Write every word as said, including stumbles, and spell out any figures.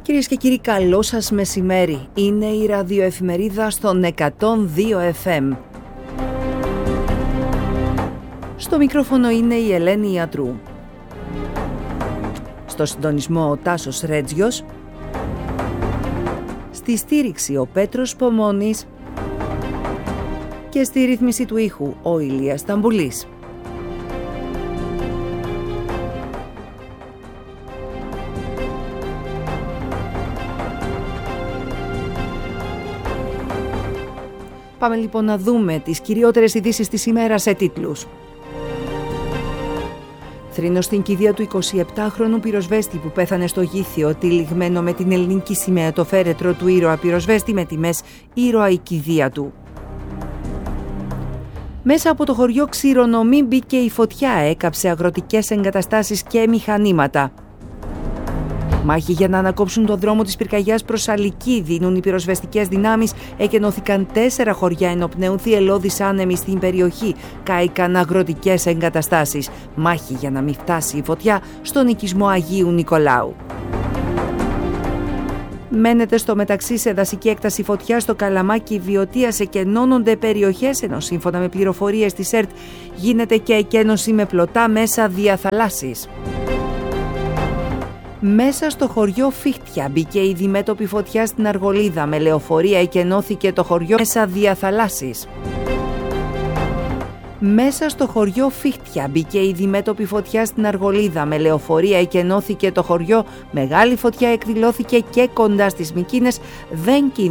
Κυρίες και κύριοι, καλό σας μεσημέρι. Είναι η ραδιοεφημερίδα στον εκατόν δύο εφ εμ. Στο μικρόφωνο είναι η Ελένη Ιατρού. Στο συντονισμό ο Τάσος Ρέτζιος. Στη στήριξη ο Πέτρος Πομώνης. Και στη ρύθμιση του ήχου ο Ηλίας Σταμπουλής. Πάμε λοιπόν να δούμε τις κυριότερες ειδήσεις της ημέρας σε τίτλους. Θρήνος στην κηδεία του εικοσιεπτάχρονου πυροσβέστη που πέθανε στο Γήθιο, τυλιγμένο με την ελληνική σημαία το φέρετρο του ήρωα πυροσβέστη με τιμές «Ήρωα η κηδεία του». Μέσα από το χωριό Ξηρονομή μπήκε η φωτιά, έκαψε αγροτικές εγκαταστάσεις και μηχανήματα. Μάχη για να ανακόψουν τον δρόμο της πυρκαγιάς προς Αλική δίνουν οι πυροσβεστικές δυνάμεις. Εκενώθηκαν τέσσερα χωριά ενοπνέουν θυελλώδεις άνεμοι στην περιοχή. Κάηκαν αγροτικές εγκαταστάσεις. Μάχη για να μην φτάσει η φωτιά στον οικισμό Αγίου Νικολάου. Μένεται στο μεταξύ σε δασική έκταση φωτιά στο Καλαμάκι Βιωτίας, εκενώνονται περιοχές, ενώ σύμφωνα με πληροφορίες της ΕΡΤ γίνεται και εκένωση με πλωτά μέσα διαθαλάσσης. Μέσα στο χωριό Φίχτια μπήκε η διμέτωπη φωτιά στην Αργολίδα. Με λεωφορεία εκενώθηκε το χωριό μέσα διαθαλάσσης. Μέσα στο χωριό Φίχτια μπήκε η διμέτωπη φωτιά στην Αργολίδα. Με λεωφορεία εκενώθηκε το χωριό. Μεγάλη φωτιά εκδηλώθηκε και κοντά στις Μυκίνες. Δεν